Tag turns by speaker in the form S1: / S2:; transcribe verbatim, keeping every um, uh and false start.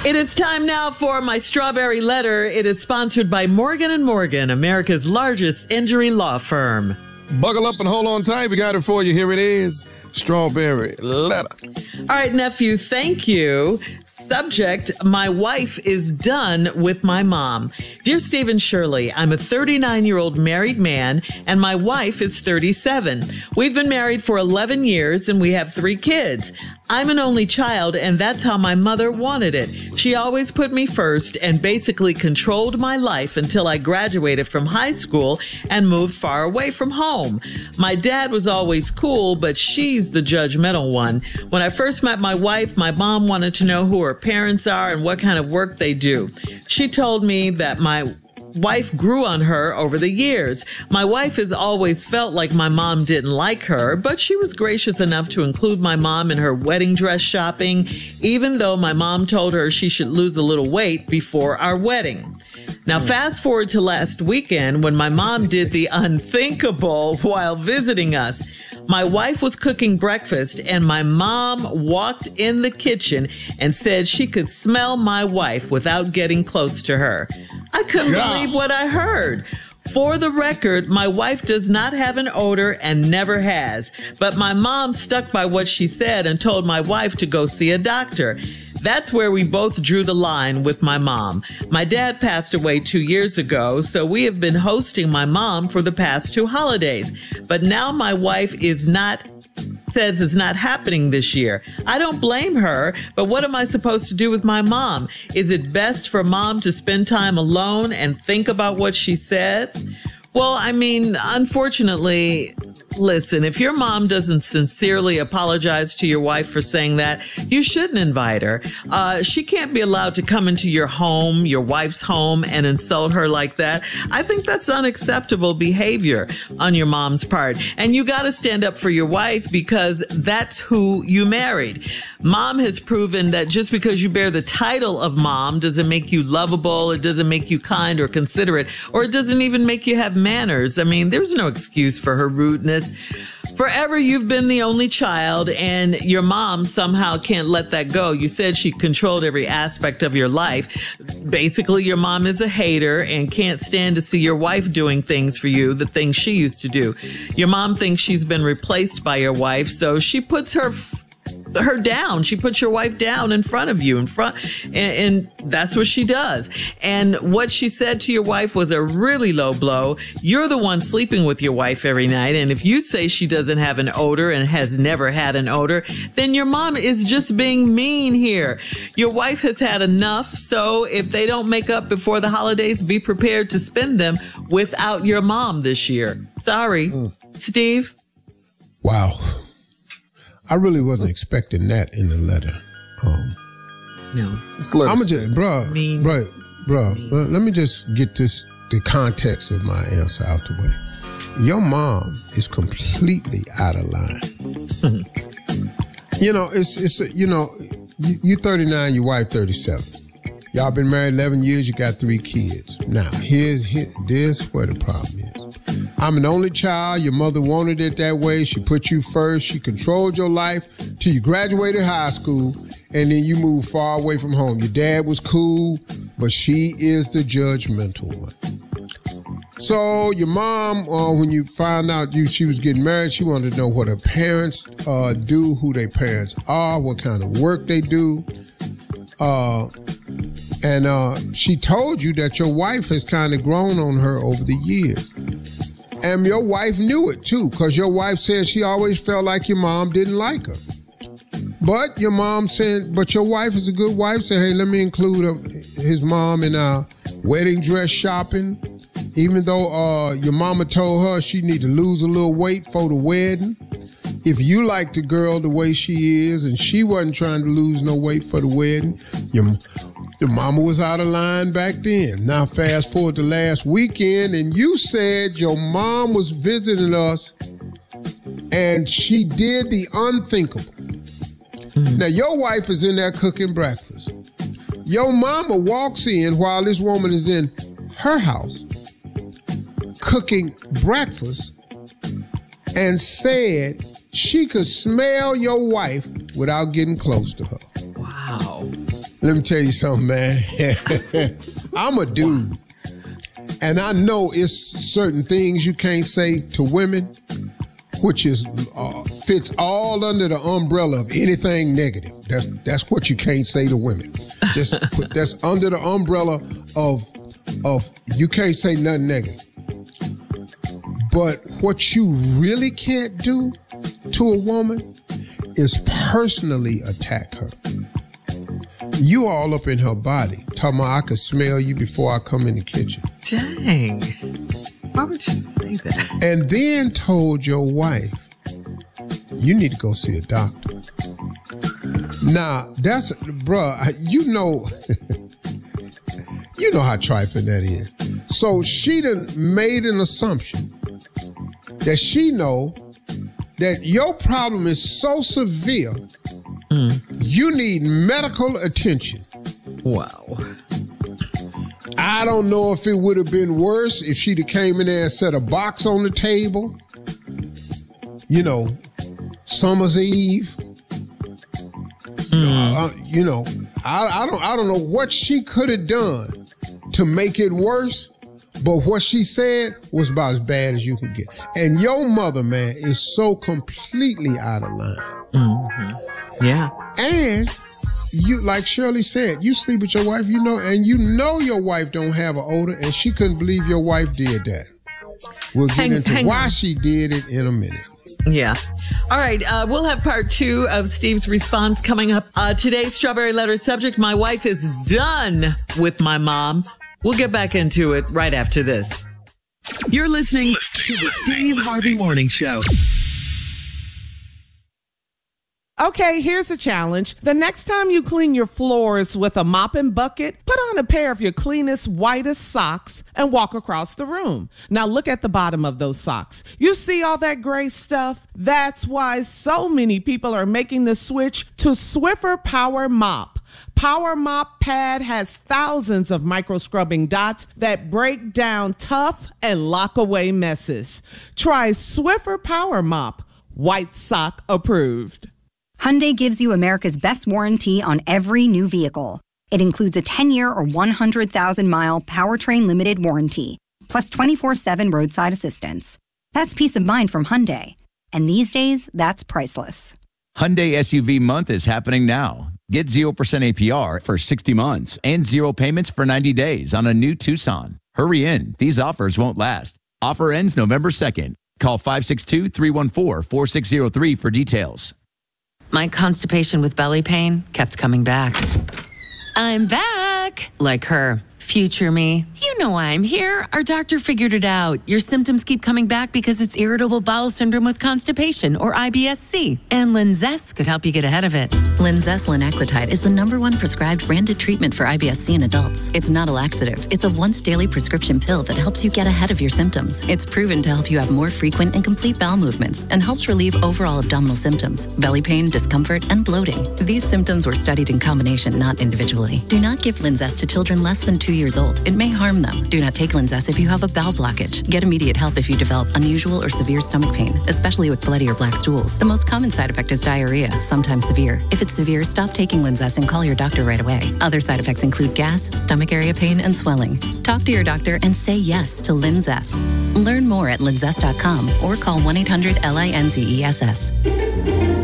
S1: It is time now for my strawberry letter. It is sponsored by Morgan and Morgan, America's largest injury law firm.
S2: Buckle up and hold on tight. We got it for you. Here it is. Strawberry letter.
S1: All right, nephew, thank you. Subject, my wife is done with my mom. Dear Stephen Shirley, I'm a thirty-nine-year-old married man, and my wife is thirty-seven. We've been married for eleven years, and we have three kids. I'm an only child, and that's how my mother wanted it. She always put me first and basically controlled my life until I graduated from high school and moved far away from home. My dad was always cool, but she's the judgmental one. When I first met my wife, my mom wanted to know who her parents are and what kind of work they do. She told me that my wife grew on her over the years. My wife has always felt like my mom didn't like her, but she was gracious enough to include my mom in her wedding dress shopping, even though my mom told her she should lose a little weight before our wedding. Now, fast forward to last weekend when my mom did the unthinkable while visiting us. My wife was cooking breakfast, and my mom walked in the kitchen and said she could smell my wife without getting close to her. I couldn't
S2: Yeah.
S1: believe what I heard. For the record, my wife does not have an odor and never has, but my mom stuck by what she said and told my wife to go see a doctor. That's where we both drew the line with my mom. My dad passed away two years ago, so we have been hosting my mom for the past two holidays. But now my wife is not says it's not happening this year. I don't blame her, but what am I supposed to do with my mom? Is it best for mom to spend time alone and think about what she said? Well, I mean, unfortunately, listen, if your mom doesn't sincerely apologize to your wife for saying that, you shouldn't invite her. Uh, she can't be allowed to come into your home, your wife's home, and insult her like that. I think that's unacceptable behavior on your mom's part. And you got to stand up for your wife because that's who you married. Mom has proven that just because you bear the title of mom doesn't make you lovable, it doesn't make you kind or considerate, or it doesn't even make you have manners. I mean, there's no excuse for her rudeness. Forever, you've been the only child, and your mom somehow can't let that go. You said she controlled every aspect of your life. Basically, your mom is a hater and can't stand to see your wife doing things for you, the things she used to do. Your mom thinks she's been replaced by your wife, so she puts her her down. She puts your wife down in front of you, in front, and, and that's what she does. And what she said to your wife was a really low blow. You're the one sleeping with your wife every night, and if you say she doesn't have an odor and has never had an odor, then your mom is just being mean here. Your wife has had enough, so if they don't make up before the holidays, be prepared to spend them without your mom this year. Sorry. Mm. Steve?
S3: Wow. I really wasn't expecting that in the letter. Um,
S1: no.
S3: I'm gonna just, bro, bro, bro. Well, let me just get this, the context of my answer out the way. Your mom is completely out of line. You know, it's, it's, you know, you, you thirty-nine, your wife thirty-seven. Y'all been married eleven years, you got three kids. Now, here's, here, this where the problem is. I'm an only child. Your mother wanted it that way. She put you first. She controlled your life till you graduated high school, and then you moved far away from home. Your dad was cool, but she is the judgmental one. So your mom, uh, when you found out you she was getting married, she wanted to know what her parents uh, do, who their parents are, what kind of work they do. Uh, and uh, she told you that your wife has kind of grown on her over the years. And your wife knew it, too, because your wife said she always felt like your mom didn't like her. But your mom said, but your wife is a good wife, said, hey, let me include uh, his mom in our wedding dress shopping, even though uh, your mama told her she need to lose a little weight for the wedding. If you like the girl the way she is and she wasn't trying to lose no weight for the wedding, your, your mama was out of line back then. Now fast forward to last weekend and you said your mom was visiting us and she did the unthinkable. Mm-hmm. Now your wife is in there cooking breakfast. Your mama walks in while this woman is in her house cooking breakfast and said she could smell your wife without getting close to her.
S1: Wow.
S3: Let me tell you something, man. I'm a dude. And I know it's certain things you can't say to women, which is uh, fits all under the umbrella of anything negative. That's that's what you can't say to women. Just put, that's under the umbrella of of you can't say nothing negative. But what you really can't do to a woman is personally attack her. You all up in her body, talking about I could smell you before I come in the kitchen.
S1: Dang. Why would you say that?
S3: And then told your wife, you need to go see a doctor. Now, that's, bruh, you know, you know how trifling that is. So she done made an assumption that she know that your problem is so severe, mm. you need medical attention.
S1: Wow.
S3: I don't know if it would have been worse if she'd have came in there and set a box on the table. You know, Summer's Eve. Mm. You know, uh, you know I, I don't I don't know what she could have done to make it worse, but what she said was about as bad as you could get. And your mother, man, is so completely out of line.
S1: Mm-hmm. Yeah.
S3: And you, like Shirley said, you sleep with your wife, you know, and you know your wife don't have an odor, and she couldn't believe your wife did that. We'll get hang, into hang why on. she did it in a minute.
S1: Yeah. All right. Uh, we'll have part two of Steve's response coming up. Uh, today's Strawberry Letter subject, my wife is done with my mom. We'll get back into it right after this.
S4: You're listening to the Steve Harvey Morning Show.
S5: Okay, here's a challenge. The next time you clean your floors with a mop and bucket, put on a pair of your cleanest, whitest socks and walk across the room. Now look at the bottom of those socks. You see all that gray stuff? That's why so many people are making the switch to Swiffer Power Mop. Power Mop Pad has thousands of micro scrubbing dots that break down tough and lock away messes. Try Swiffer Power Mop. White sock approved.
S6: Hyundai gives you America's best warranty on every new vehicle. It includes a ten-year or one hundred thousand mile powertrain limited warranty, plus twenty-four seven roadside assistance. That's peace of mind from Hyundai. And these days, that's priceless.
S7: Hyundai S U V month is happening now. Get zero percent A P R for sixty months and zero payments for ninety days on a new Tucson. Hurry in. These offers won't last. Offer ends November second. Call five six two, three one four, four six zero three for details.
S8: My constipation with belly pain kept coming back. I'm back. Like her. Future me. You know why I'm here. Our doctor figured it out. Your symptoms keep coming back because it's irritable bowel syndrome with constipation, or I B S C. And Linzess could help you get ahead of it.
S9: Linzess linaclotide is the number one prescribed branded treatment for I B S C in adults. It's not a laxative. It's a once daily prescription pill that helps you get ahead of your symptoms. It's proven to help you have more frequent and complete bowel movements and helps relieve overall abdominal symptoms, belly pain, discomfort, and bloating. These symptoms were studied in combination, not individually. Do not give Linzess to children less than two years old. It may harm them. Do not take Linzess if you have a bowel blockage. Get immediate help if you develop unusual or severe stomach pain, especially with bloody or black stools. The most common side effect is diarrhea, sometimes severe. If it's severe, stop taking Linzess and call your doctor right away. Other side effects include gas, stomach area pain, and swelling. Talk to your doctor and say yes to Linzess. Learn more at linzess dot com or call one eight hundred L I N Z E S S.